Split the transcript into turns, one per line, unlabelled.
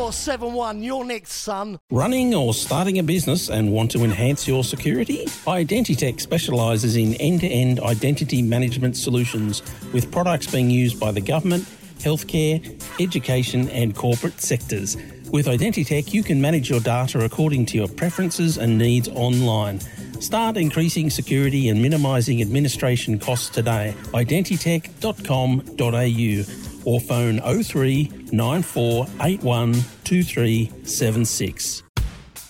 471, you're next, son.
Running or starting a business and want to enhance your security? Identitech specialises in end-to-end identity management solutions with products being used by the government, healthcare, education and corporate sectors. With Identitech, you can manage your data according to your preferences and needs online. Start increasing security and minimising administration costs today. Identitech.com.au or phone 03 9481 2376.